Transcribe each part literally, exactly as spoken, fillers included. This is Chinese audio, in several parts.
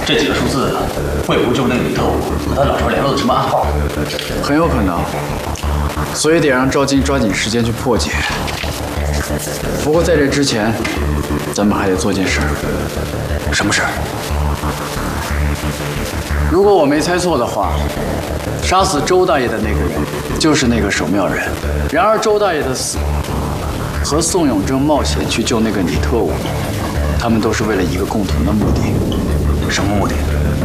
这几个数字会不会就是那个女特务和他老头联络的什么暗号？ 很有可能，所以得让赵金抓紧时间去破解。不过在这之前，咱们还得做件事。 什么事？ 如果我没猜错的话，杀死周大爷的那个人就是那个守庙人。然而周大爷的死和宋永正冒险去救那个女特务，他们都是为了一个共同的目的。 什么目的？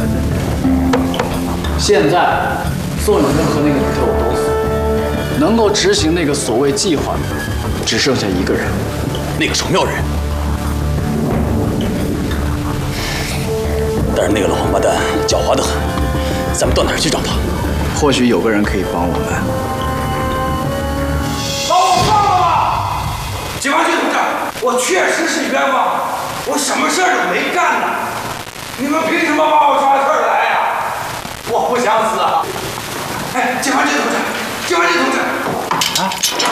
现在宋永正和那个女特务都死了，能够执行那个所谓计划的只剩下一个人， 那个守庙人。但是那个老王八蛋狡猾得很，咱们到哪儿去找他？ 或许有个人可以帮我们。 把我放了吧！警察局同志，我确实是冤枉，我什么事儿都没干呢。你们凭什么把我抓这儿来呀？我不想死。哎，警察局同志，警察局同志，啊，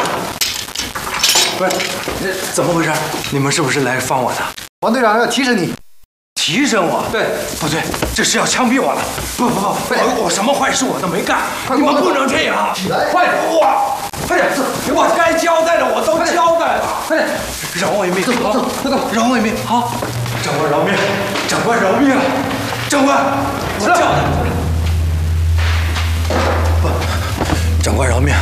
不是，那怎么回事？你们是不是来放我的？ 王队长要提审你。 提审我？对，不对，这是要枪毙我了！不不不，我我什么坏事我都没干，你们不能这样！快点，我快点，我该交代的我都交代了，快点，饶我一命！走走走走，饶我一命！好，长官饶命，长官饶命！长官，我交代。不，长官饶命！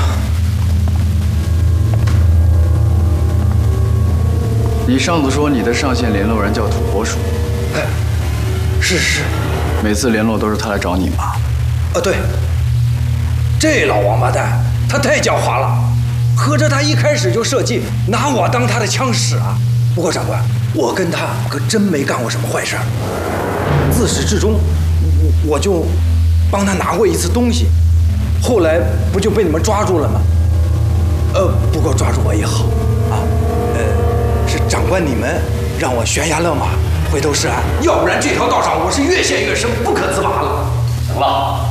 你上次说你的上线联络人叫土拨鼠。 哎，是是， 每次联络都是他来找你吗？ 啊，对。这老王八蛋，他太狡猾了，合着他一开始就设计拿我当他的枪使啊！不过长官，我跟他可真没干过什么坏事，自始至终，我我就帮他拿过一次东西，后来不就被你们抓住了吗？呃，不过抓住我也好啊，呃，是长官你们让我悬崖勒马。回头是岸，要不然这条道上我是越陷越深，不可自拔了。 行了，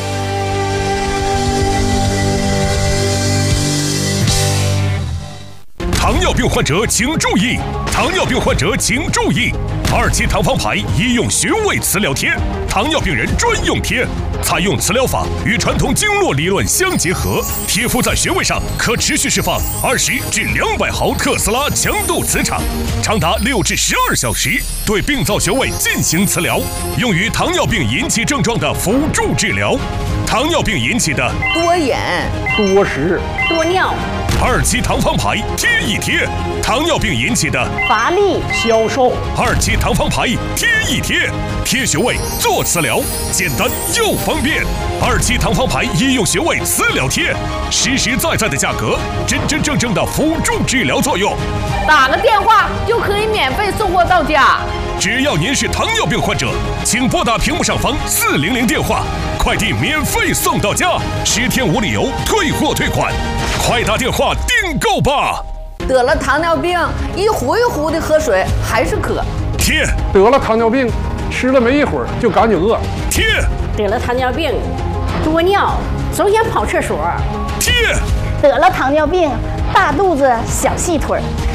糖尿病患者请注意！糖尿病患者请注意！二期糖方牌医用穴位磁疗贴，糖尿病人专用贴，采用磁疗法与传统经络理论相结合，贴敷在穴位上可持续释放二十至两百毫特斯拉强度磁场，长达六至十二小时，对病灶穴位进行磁疗，用于糖尿病引起症状的辅助治疗。糖尿病引起的多眼、 多食、 多尿、 二期糖方牌贴一贴，糖尿病引起的乏力、 消瘦。 二期糖方牌贴一贴，贴穴位做磁疗，简单又方便。二期糖方牌医用穴位磁疗贴，实实在在的价格，真真正正的辅助治疗作用。 打个电话就可以免费送货到家。 只要您是糖尿病患者，请拨打屏幕上方四零零电话，快递免费送到家，十天无理由退货退款，快打电话订购吧！ 得了糖尿病，一壶一壶的喝水还是渴。 贴得了糖尿病，吃了没一会儿就感觉饿。 贴得了糖尿病，多尿，总想跑厕所。 贴得了糖尿病，大肚子小细腿，